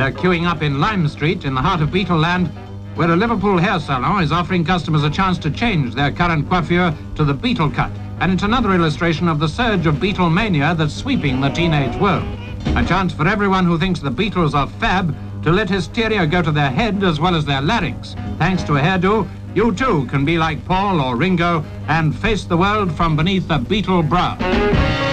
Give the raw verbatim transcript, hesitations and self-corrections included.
They're queuing up in Lime Street in the heart of Beetleland, where a Liverpool hair salon is offering customers a chance to change their current coiffure to the Beetle cut. And it's another illustration of the surge of Beatlemania that's sweeping the teenage world. A chance for everyone who thinks the Beatles are fab to let hysteria go to their head as well as their larynx. Thanks to a hairdo, you too can be like Paul or Ringo and face the world from beneath a Beatle brow.